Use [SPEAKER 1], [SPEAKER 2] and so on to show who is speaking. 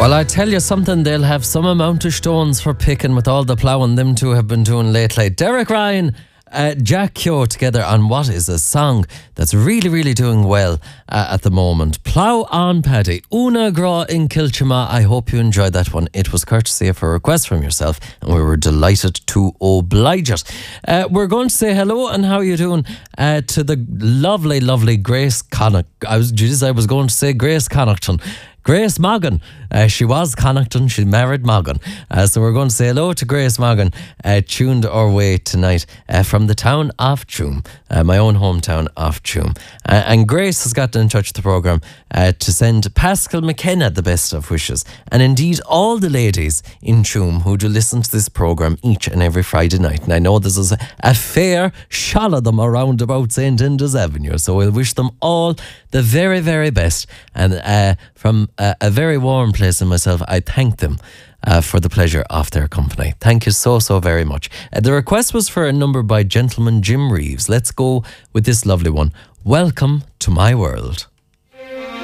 [SPEAKER 1] Well, I tell you something, they'll have some amount of stones for picking with all the ploughing them two have been doing lately. Derek Ryan, Jack Keogh together on what is a song that's really, really doing well at the moment. Plough on Paddy, Una Gra in Kilchima. I hope you enjoyed that one. It was courtesy of a request from yourself and we were delighted to oblige it. We're going to say hello and how are you doing to the lovely, lovely Grace Connacht. I was going to say Grace Connaughton. Grace Morgan. She was Connaughton. She married Morgan. So we're going to say hello to Grace Morgan, tuned our way tonight from the town of Tuam, my own hometown of Tuam. And Grace has gotten in touch with the programme to send Pascal McKenna the best of wishes. And indeed all the ladies in Tuam who do listen to this programme each and every Friday night. And I know this is a fair shot of them around about St. Inda's Avenue. So we'll wish them all the very, very best. And from a very warm place in myself, I thank them for the pleasure of their company. Thank you so, so very much. The request was for a number by gentleman Jim Reeves. Let's go with this lovely one. Welcome to my world.